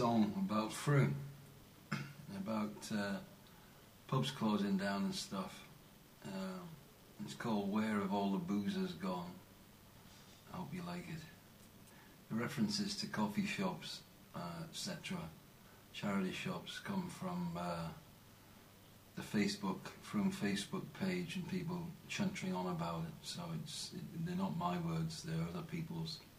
song about Froome, about pubs closing down and stuff. It's called Where Have All the Boozers Gone? I hope you like it. The references to coffee shops, etc., charity shops, come from the Froome Facebook page and people chuntering on about it. So they're not my words, they're other people's.